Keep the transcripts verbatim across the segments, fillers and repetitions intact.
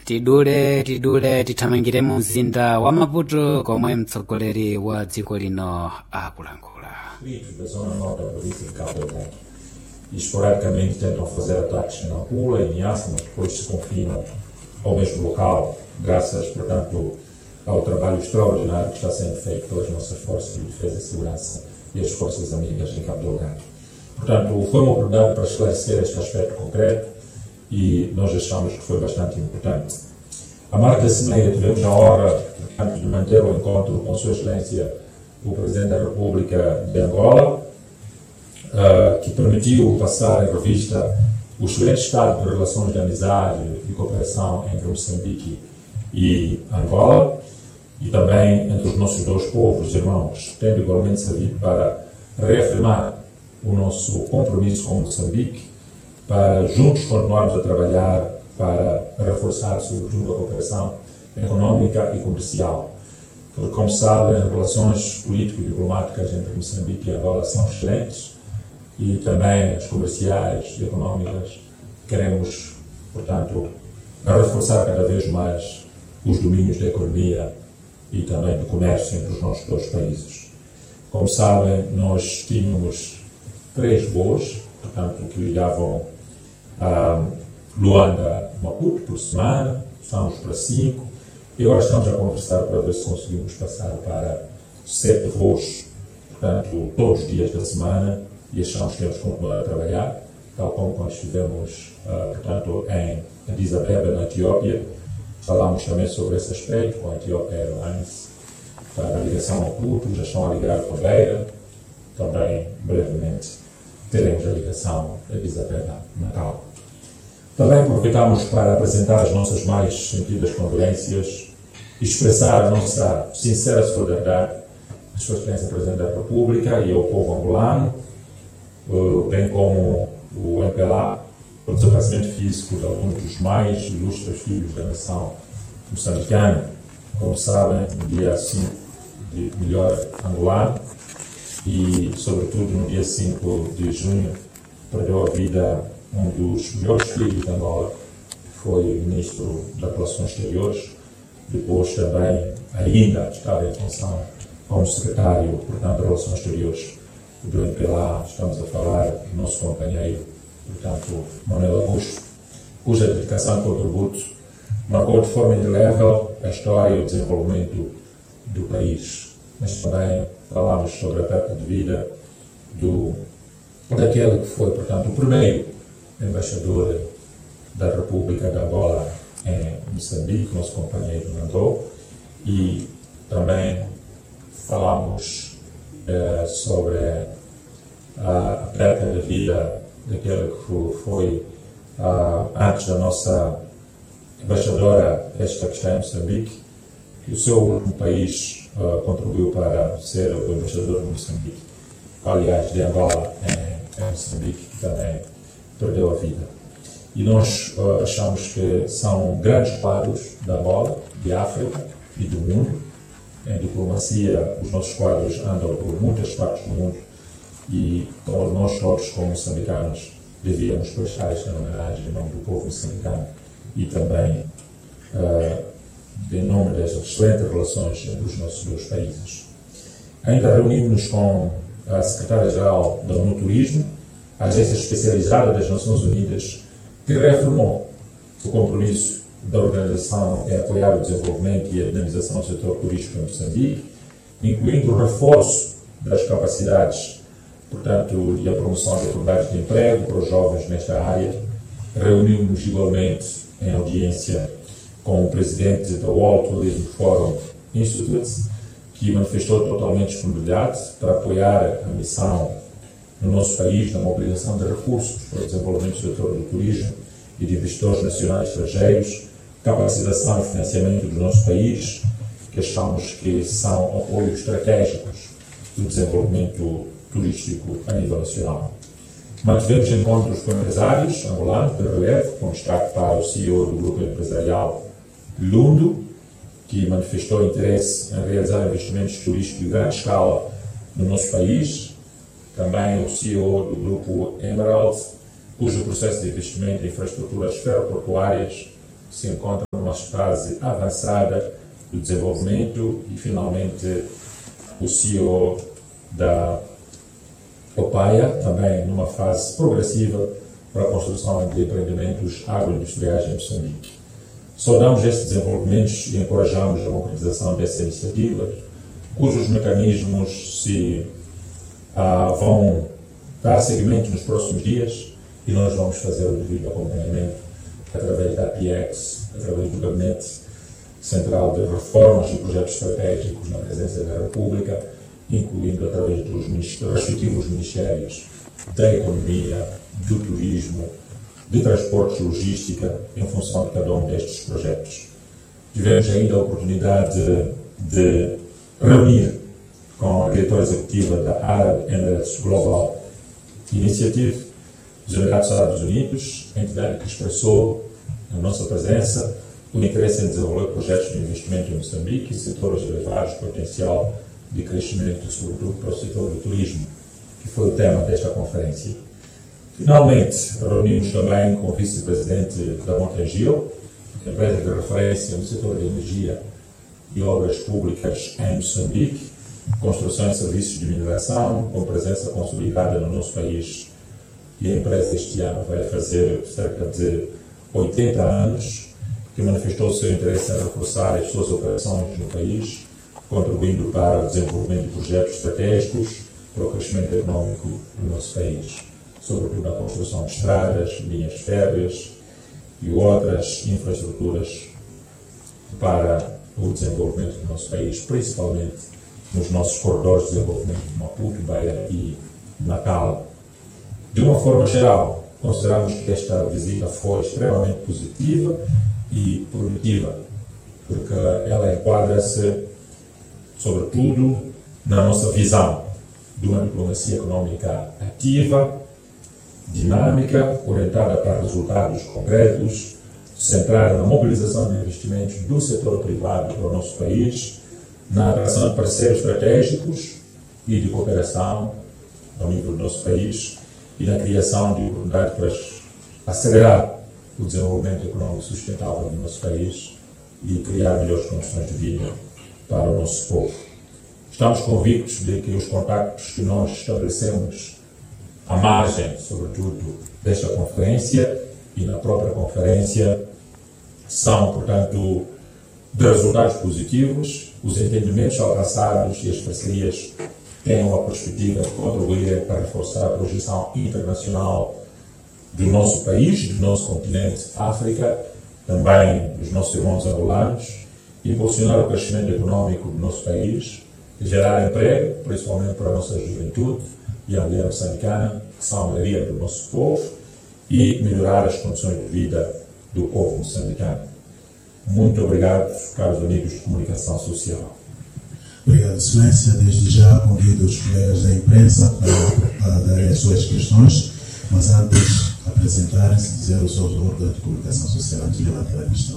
tidule tidule tithamangire mu mzinda wa Maputo komwe mtsogoleri wa dziko lino akulankhula. Da zona norte da província de Cabo Delgado e esporadicamente tentam fazer ataques na Nampula e em Niassa, mas depois se confinam ao mesmo local, graças, portanto, ao trabalho extraordinário que está sendo feito pelas nossas forças de defesa e segurança e as forças amigas em Cabo Delgado. Portanto, foi uma oportunidade para esclarecer este aspecto concreto e nós achamos que foi bastante importante. A marca cimeira tivemos a honra, portanto, de manter o encontro com Sua Excelência o Presidente da República de Angola, uh, que permitiu passar em revista o excelente estado de relações de amizade e cooperação entre Moçambique e Angola e também entre os nossos dois povos irmãos, tendo igualmente servido para reafirmar o nosso compromisso com Moçambique, para juntos continuarmos a trabalhar para reforçar, sobretudo, a cooperação económica e comercial. Porque, como sabem, as relações político-diplomáticas entre Moçambique e Angola são excelentes e também as comerciais e económicas queremos, portanto, reforçar cada vez mais os domínios da economia e também do comércio entre os nossos dois países. Como sabem, nós tínhamos três voos, portanto, que ligavam a Luanda a Maputo por semana, estamos para cinco, e agora estamos a conversar para ver se conseguimos passar para sete voos, portanto, todos os dias da semana, e achamos que temos que continuar a trabalhar, tal como quando estivemos, uh, portanto, em Addis Abeba, na Etiópia. Falámos também sobre esse aspecto com a Ethiopian Airlines, para a ligação ao Maputo, já estão a ligar com a Beira, também, brevemente, teremos a ligação a Addis Abeba, Natal. Também aproveitamos para apresentar as nossas mais sentidas condolências e expressar a nossa sincera solidariedade à Sua Excelência Presidente da República e ao povo angolano, bem como o M P L A, o desaparecimento físico de alguns dos mais ilustres filhos da nação moçambicana. Como sabem, no dia cinco de melhor angolano e, sobretudo, no dia cinco de junho, perdeu a vida um dos melhores filhos de Angola, que foi o Ministro das Relações Exteriores, depois também ainda estava em função como Secretário, portanto, de Relações Exteriores do M P L A. Estamos a falar do nosso companheiro, portanto, Manuel Augusto, cuja dedicação e contributo marcou de forma indelével a história e o desenvolvimento do país. Mas também falámos sobre a perda de vida do, daquele que foi, portanto, o primeiro embaixador da República de Angola em Moçambique, nosso companheiro Nandô, e também falámos eh, sobre a, a perda de vida daquele que foi, ah, antes da nossa embaixadora, esta que está em Moçambique, que o seu último país ah, contribuiu para ser o embaixador de Moçambique, aliás, de Angola em, em Moçambique, que também perdeu a vida. E nós uh, achamos que são grandes quadros da Angola, de África e do mundo. Em diplomacia, os nossos quadros andam por muitas partes do mundo e então, nós todos, como moçambicanos, devíamos prestar esta homenagem em nome do povo moçambicano e também uh, em nome das excelentes relações entre os nossos dois países. Ainda reunimos-nos com a Secretária-Geral da ONU Turismo, a Agência Especializada das Nações Unidas, que reafirmou o compromisso da organização em apoiar o desenvolvimento e a dinamização do setor turístico em Moçambique, incluindo o reforço das capacidades, portanto, e a promoção de oportunidades de emprego para os jovens nesta área. Reunimos igualmente em audiência com o presidente da World Tourism Forum Institute, que manifestou totalmente disponibilidade para apoiar a missão no nosso país na mobilização de recursos para o desenvolvimento do setor do turismo e de investidores nacionais e estrangeiros, capacitação e financiamento do nosso país, que achamos que são apoios estratégicos do desenvolvimento turístico a nível nacional. Mantivemos encontros com empresários angolanos de relevo, com destaque para o C E O do grupo empresarial Lundo, que manifestou interesse em realizar investimentos turísticos de grande escala no nosso país. Também o C E O do grupo Emerald, cujo processo de investimento em infraestruturas ferroportuárias se encontra numa fase avançada do desenvolvimento e, finalmente, o C E O da Opaia, também numa fase progressiva para a construção de empreendimentos agroindustriais em Moçambique. Saudamos estes desenvolvimentos e encorajamos a concretização dessas iniciativas, cujos mecanismos se ah, vão dar seguimento nos próximos dias e nós vamos fazer o devido acompanhamento através da P X, através do Gabinete Central de Reformas e Projetos Estratégicos na Presidência da República, incluindo através dos respectivos ministérios da Economia, do Turismo, de Transportes e Logística, em função de cada um destes projetos. Tivemos ainda a oportunidade de, de reunir com a diretora executiva da Arab Emirates Global Initiative dos Emirados Árabes Unidos, entidade que expressou na nossa presença o interesse em desenvolver projetos de investimento em Moçambique e setores elevados de potencial de crescimento, sobretudo para o setor do turismo, que foi o tema desta conferência. Finalmente, reunimos também com o vice-presidente da Montangil, empresa de referência no setor de energia e obras públicas em Moçambique, construção e serviços de mineração, com presença consolidada no nosso país. E a empresa este ano vai fazer cerca de oitenta anos, que manifestou o seu interesse em reforçar as suas operações no país, contribuindo para o desenvolvimento de projetos estratégicos para o crescimento econômico do nosso país, sobretudo na construção de estradas, linhas férreas e outras infraestruturas para o desenvolvimento do nosso país, principalmente nos nossos corredores de desenvolvimento de Maputo, Beira e Natal. De uma forma geral, consideramos que esta visita foi extremamente positiva e produtiva, porque ela enquadra-se, sobretudo, na nossa visão de uma diplomacia econômica ativa, dinâmica, orientada para resultados concretos, centrada na mobilização de investimentos do setor privado para o nosso país, na atração de parceiros estratégicos e de cooperação ao nível do nosso país e na criação de oportunidades para acelerar o desenvolvimento econômico sustentável do nosso país e criar melhores condições de vida para o nosso povo. Estamos convictos de que os contactos que nós estabelecemos à margem, sobretudo, desta conferência e na própria conferência, são, portanto, de resultados positivos. Os entendimentos alcançados e as parcerias têm a perspectiva de contribuir para reforçar a projeção internacional do nosso país, do nosso continente, África, também dos nossos irmãos angolanos, impulsionar o crescimento econômico do nosso país, gerar emprego, principalmente para a nossa juventude e a mulher moçambicana, que são a maioria do nosso povo, e melhorar as condições de vida do povo moçambicano. Muito obrigado, caros amigos de comunicação social. Obrigado, Excelência. Desde já convido os colegas da imprensa para, para darem as suas questões, mas antes apresentarem-se, dizer o seu órgão de comunicação social antes de levantar a questão.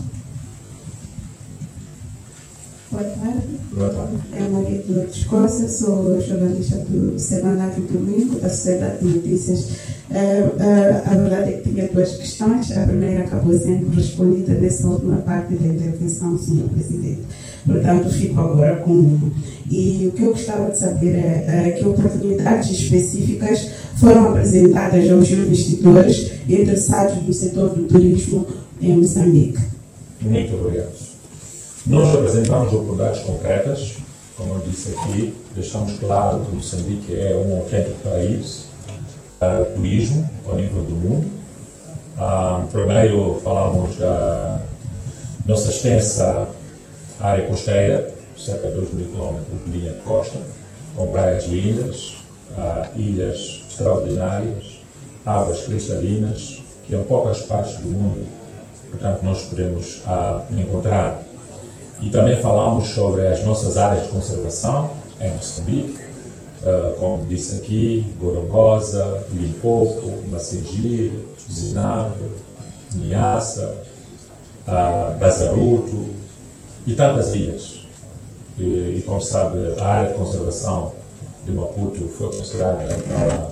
Boa tarde. Boa tarde. É Maria de Lourdes Costa, sou jornalista do Semanário Domingo, da Sociedade de Notícias. É, é, a verdade é que tinha duas questões. A primeira acabou sendo respondida nessa última parte da intervenção do senhor Presidente. Portanto, fico agora com uma. E o que eu gostava de saber é, é que oportunidades específicas foram apresentadas aos investidores interessados no setor do turismo em Moçambique. Muito obrigado. Nós apresentamos oportunidades concretas, como eu disse aqui, deixamos claro que Moçambique é um autêntico país uh, turismo ao nível do mundo. Uh, primeiro falamos da nossa extensa área costeira, cerca de dois mil quilómetros de linha de costa, com praias lindas, uh, ilhas extraordinárias, águas cristalinas, que em poucas partes do mundo, portanto, nós podemos uh, encontrar. E também falamos sobre as nossas áreas de conservação em Moçambique, uh, como disse aqui, Gorongosa, Limpopo, Macegir, Zinave, Niassa, uh, Bazaruto e tantas ilhas. E, e como sabe, a área de conservação de Maputo foi considerada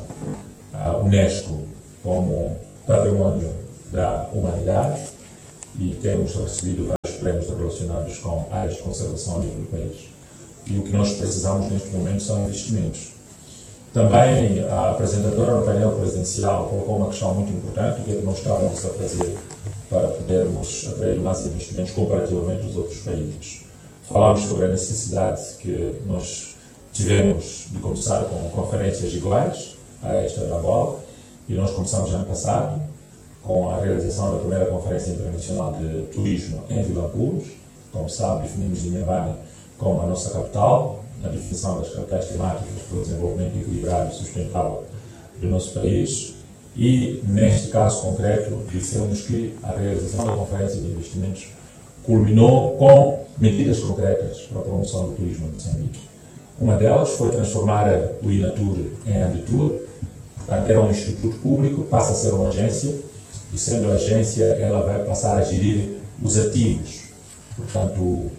pela Unesco como Patrimônio da Humanidade. e temos recebido vários prémios relacionados com áreas de conservação a nível do país. E o que nós precisamos neste momento são investimentos. Também a apresentadora no painel presidencial colocou uma questão muito importante, o que é que nós estávamos a fazer para podermos atrair mais investimentos comparativamente aos outros países. Falámos sobre a necessidade que nós tivemos de começar com conferências iguais a esta da Angola, e nós começamos ano passado com a realização da primeira Conferência Internacional de Turismo em Vilanculos. Como sabe, definimos Inhambane como a nossa capital, na definição das capitais temáticas para o desenvolvimento equilibrado e sustentável do nosso país. E, neste caso concreto, dissemos que a realização da Conferência de Investimentos culminou com medidas concretas para a promoção do turismo em Moçambique. Uma delas foi transformar o INATUR em ANDITUR, portanto, era um instituto público, passa a ser uma agência, e sendo agência, ela vai passar a gerir os ativos, portanto,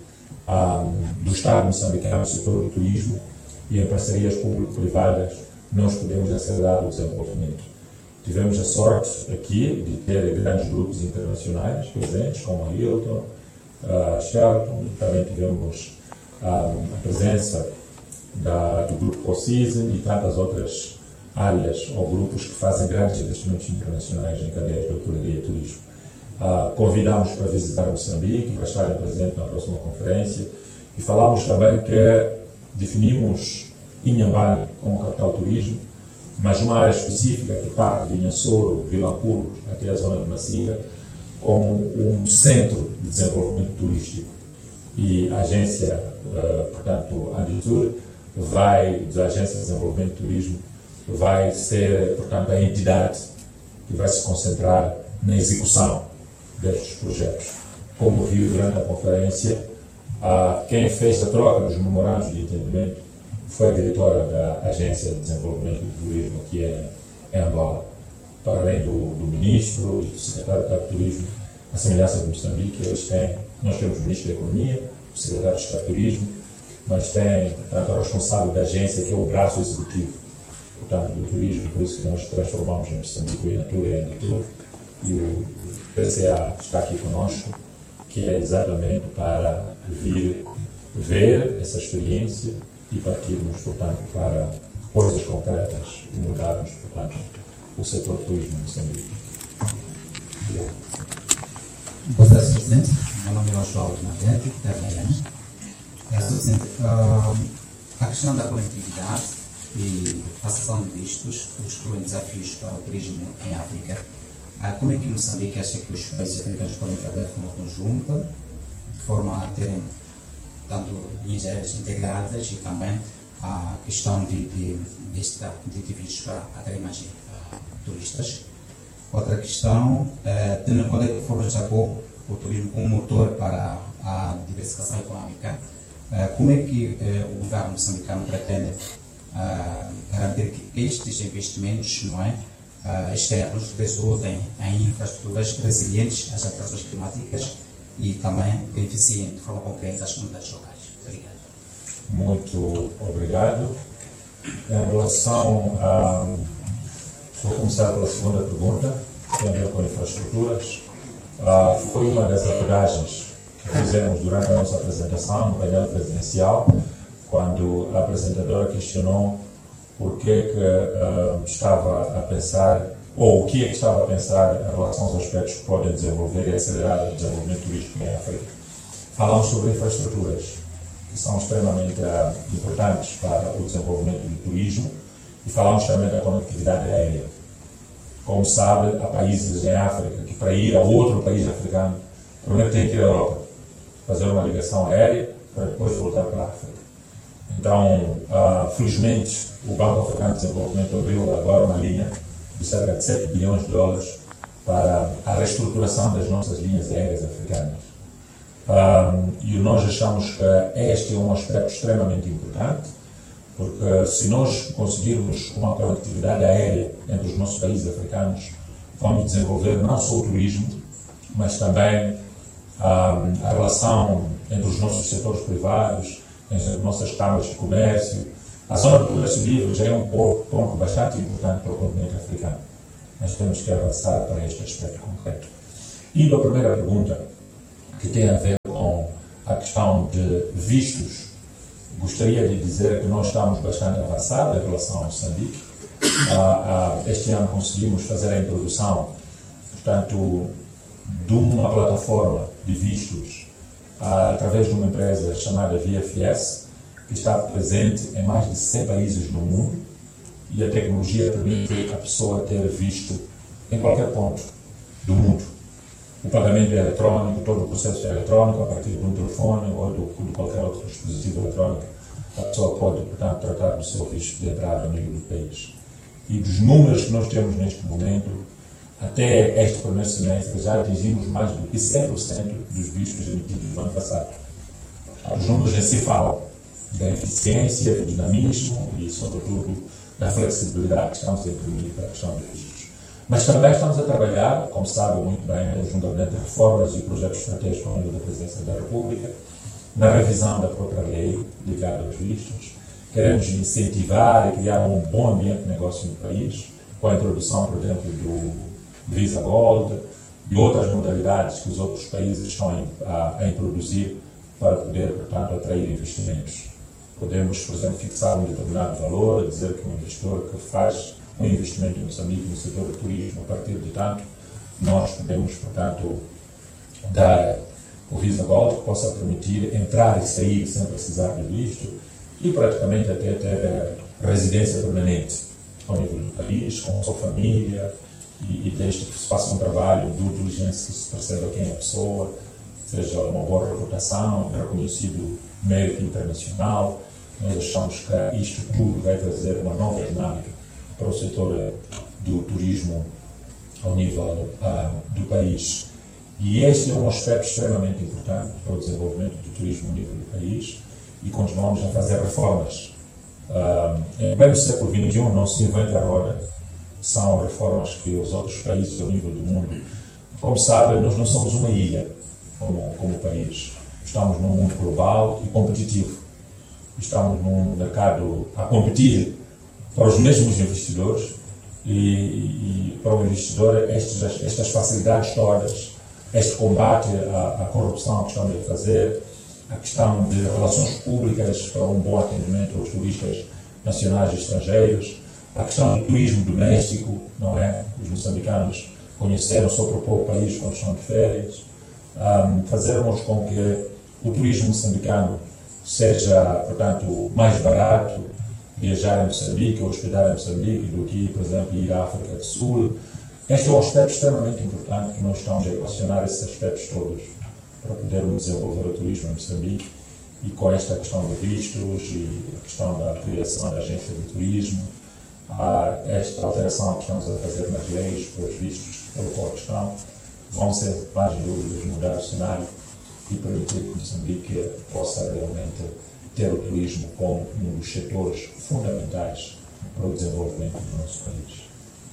um, do Estado moçambicano no setor do turismo, e em parcerias público-privadas nós podemos acelerar o desenvolvimento. Tivemos a sorte aqui de ter grandes grupos internacionais presentes, como a Hilton, a Sheraton, também tivemos um, a presença da, do grupo COSISM e tantas outras áreas ou grupos que fazem grandes investimentos internacionais em cadeias de hotelaria e turismo. Uh, convidámos para visitar Moçambique, para estarem presentes na próxima conferência, e falámos também que definimos Inhambane como capital turismo, mas uma área específica que parte de Inhassoro, Vilanculos, até a zona de Maciga, como um centro de desenvolvimento turístico. E a agência, uh, portanto, ANDITUR, vai, da Agência de Desenvolvimento de Turismo, vai ser, portanto, a entidade que vai se concentrar na execução destes projetos. Como viu durante a conferência, uh, quem fez a troca dos memorandos de entendimento foi a diretora da Agência de Desenvolvimento do Turismo, que é em Angola. Para além do, do ministro e do secretário de Turismo, a semelhança de Moçambique, eles têm, nós temos o ministro da Economia, o secretário de Estado de Turismo, mas tem, portanto, o responsável da agência, que é o braço executivo, portanto, do turismo, por isso que nós transformamos em Moçambique o INATUR e a ANDITUR, e o P C A está aqui conosco, que é exatamente para vir ver essa experiência e partirmos, portanto, para coisas concretas e mudarmos, portanto, o setor do turismo em Moçambique. Boa tarde, senhor Presidente. Meu nome é João Navete, da Belém. senhor Presidente, uh, a questão da conectividade e passação de vistos constituem desafios para o turismo em África. Uh, como é que Moçambique acha que os países africanos podem trabalhar de forma conjunta, de forma a terem tanto linhas aéreas integradas e também a questão de, de, de, de, de vistos para atrair mais uh, turistas? Outra questão, é, tendo em conta que foram já o turismo como motor para a diversificação econômica, é, como é que é, o governo moçambicano pretende é, garantir que estes investimentos, não é, é, externos resultem em infraestruturas resilientes às alterações climáticas e também beneficiem de forma concreta as comunidades locais? Obrigado. Muito obrigado. Em relação a... Vou começar pela segunda pergunta, que tem a ver com infraestruturas. Uh, foi uma das abordagens que fizemos durante a nossa apresentação no painel presidencial, quando a apresentadora questionou por que, que uh, estava a pensar, ou o que é que estava a pensar em relação aos aspectos que podem desenvolver e acelerar o desenvolvimento turístico em África. Falamos sobre infraestruturas, que são extremamente uh, importantes para o desenvolvimento do turismo, e falamos também da conectividade aérea. Como sabe, há países em África que, para ir a outro país africano, primeiro tem que ir à Europa, fazer uma ligação aérea para depois voltar para a África. Então, uh, felizmente, o Banco Africano de Desenvolvimento abriu agora uma linha de cerca de sete bilhões de dólares para a reestruturação das nossas linhas aéreas africanas. Um, e nós achamos que este é um aspecto extremamente importante, porque se nós conseguirmos uma conectividade aérea entre os nossos países africanos, vamos desenvolver não só o turismo, mas também a, a relação entre os nossos setores privados, entre as nossas câmaras de comércio. A zona do comércio livre já é um ponto bastante importante para o continente africano. Nós temos que avançar para este aspecto concreto. Indo à primeira pergunta, que tem a ver com a questão de vistos, gostaria de dizer que nós estamos bastante avançados em relação a Moçambique. Ah, ah, este ano conseguimos fazer a introdução, portanto, de uma plataforma de vistos ah, através de uma empresa chamada V F S, que está presente em mais de cem países do mundo, e a tecnologia permite a pessoa ter visto em qualquer ponto do mundo. O pagamento é eletrónico, todo o processo é eletrónico, a partir de um telefone ou de qualquer outro dispositivo eletrónico. A pessoa pode, portanto, tratar do seu visto de entrada no nível do país. E dos números que nós temos neste momento, até este primeiro semestre, já atingimos mais do que cem por cento dos vistos emitidos no ano passado. Os números em si falam da eficiência, do dinamismo e, sobretudo, da flexibilidade que estamos a imprimir para a questão dos vistos. Mas também estamos a trabalhar, como sabem muito bem, juntamente de reformas e projetos estratégicos ao nível da Presidência da República, na revisão da própria lei ligada aos vistos. Queremos incentivar e criar um bom ambiente de negócio no país, com a introdução, por exemplo, do Visa Gold e outras modalidades que os outros países estão a, a introduzir para poder, portanto, atrair investimentos. Podemos, por exemplo, fixar um determinado valor, dizer que um investidor que faz um investimento em Moçambique no setor do turismo, a partir de tanto, nós podemos, portanto, dar o Visa Gold que possa permitir entrar e sair sem precisar de visto e praticamente até ter residência permanente ao nível do país, com a sua família, e, e desde que se faça um trabalho de due diligence, que se perceba quem é a pessoa, seja uma boa reputação, reconhecido mérito internacional. Nós achamos que isto tudo vai trazer uma nova dinâmica para o setor do turismo ao nível uh, do país. E este é um aspecto extremamente importante para o desenvolvimento do turismo ao nível do país, e continuamos a fazer reformas. Uh, em pleno século vinte e um não se inventa a roda, são reformas que os outros países ao nível do mundo, como sabem, nós não somos uma ilha como, como país. Estamos num mundo global e competitivo. Estamos num mercado a competir para os mesmos investidores, e, e para o investidor estas, estas facilidades todas, este combate à, à corrupção que estamos a fazer, a questão de relações públicas para um bom atendimento aos turistas nacionais e estrangeiros, a questão do turismo doméstico, não é? Os moçambicanos conheceram o seu próprio país quando estão de férias, um, fazermos com que o turismo moçambicano seja, portanto, mais barato, viajar em Moçambique ou hospedar em Moçambique do que, por exemplo, ir à África do Sul. Este é um aspecto extremamente importante que nós estamos a equacionar esses aspectos todos para podermos desenvolver o turismo em Moçambique, e com esta questão de vistos e a questão da criação da agência de turismo, a esta alteração que estamos a fazer nas leis para os vistos pelo qual estão, vão ser, mais dúvidas, mudar o cenário e permitir que Moçambique possa realmente ter o turismo como um dos setores fundamentais para o desenvolvimento do nosso país.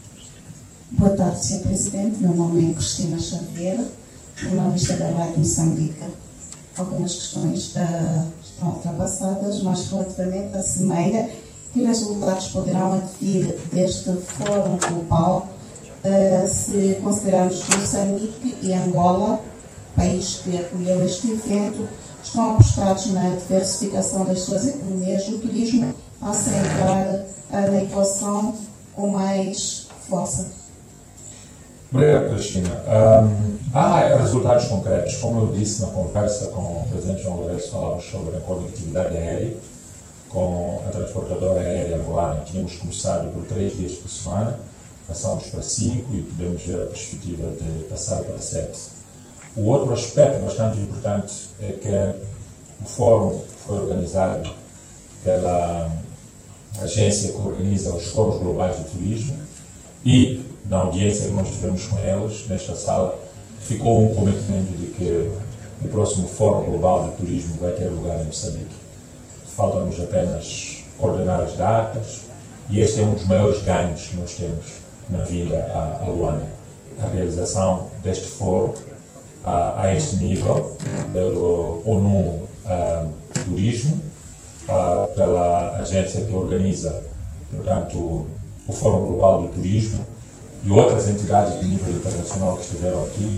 Boa tarde, senhor Presidente. Meu nome é Cristina Xavier, jornalista da Rádio Moçambique. Algumas questões uh, estão ultrapassadas, mas relativamente à Cimeira, que resultados poderão advir deste fórum global, uh, se considerarmos que Moçambique e Angola, país que acolheu este evento, estão apostados na diversificação das suas economias e o turismo a se entrar uh, na equação com mais força. Obrigado, Cristina. Um, há resultados concretos. Como eu disse na conversa com o Presidente João Lourenço, falávamos sobre a conectividade aérea com a transportadora aérea angolana. Tínhamos começado por três dias por semana, passamos para cinco e podemos ver a perspectiva de passar para sete. O outro aspecto bastante importante é que o fórum foi organizado pela agência que organiza os fóruns globais de turismo, e na audiência que nós tivemos com eles, nesta sala, ficou um comprometimento de que o próximo Fórum Global de Turismo vai ter lugar em Moçambique. Faltam-nos apenas coordenar as datas, e este é um dos maiores ganhos que nós temos na vinda a, a Luanda. A realização deste fórum a, a este nível, pelo ONU a, Turismo, a, pela agência que organiza, portanto, o Fórum Global de Turismo, e outras entidades de nível internacional que estiveram aqui,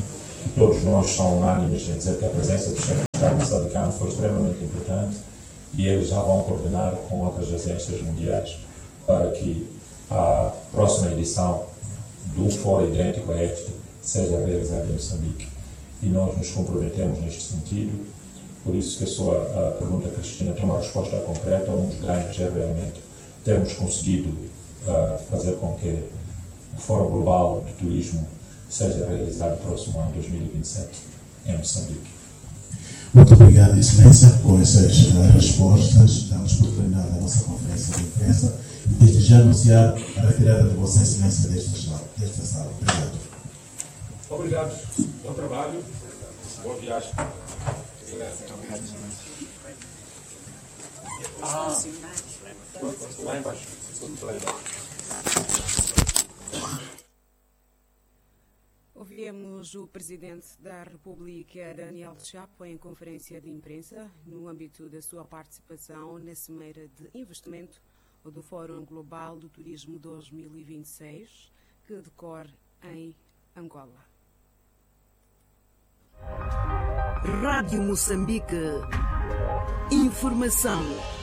todos nós são unânimes em dizer que a presença do chefe de Estado moçambicano foi extremamente importante e eles já vão coordenar com outras agências mundiais para que a próxima edição do Fórum Idêntico a este seja realizada em Moçambique. E nós nos comprometemos neste sentido, por isso que a sua a pergunta, Cristina, tem uma resposta concreta. Um dos ganhos é realmente termos conseguido uh, fazer com que o Fórum Global de Turismo seja realizado no próximo ano, dois mil e vinte e sete, em Moçambique. Muito obrigado, Excelência, por essas uh, respostas. Damos por terminada a nossa conferência de imprensa e desde já anunciar a retirada de Vossa Excelência desta sala. Desta sala. Obrigado. Obrigado. Bom trabalho. Boa viagem. Ah, lá embaixo. Lá embaixo. Ouvimos o Presidente da República, Daniel Chapo, em conferência de imprensa, no âmbito da sua participação na Cimeira de Investimento do Fórum Global do Turismo dois mil e vinte e seis, que decorre em Angola. Rádio Moçambique. Informação.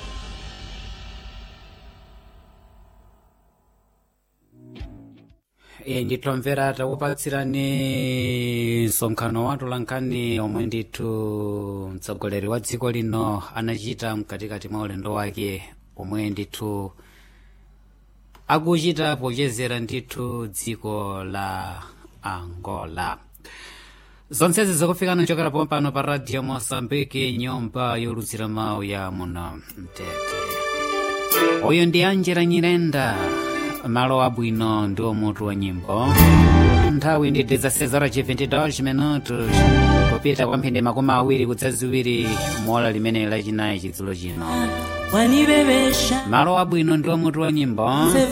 nditomvera takupatsirani msonkhano watu lankani omwe ndithu mtsogoleri wa dziko lino anachita mkatikati mwa ulendo wake omwe ndithu akuchita pochezera ndithu dziko la Angola. Zonsezi zikufikana kuchokera pompano pa Radio Moçambique, nyumba yolutsira mawu ya muno Mtete. Uyu ndi Angela Nyirenda, malo abwino ndiwo mutu wa nyimbo. Nthawi ndi dezasseis horas e vinte e dois minutos kupita kwa mphindi makumi awiri kudzaziwiri mola limene lachinayi chidzulo chino. Malo abwino ndiwo mutu wa nyimbo.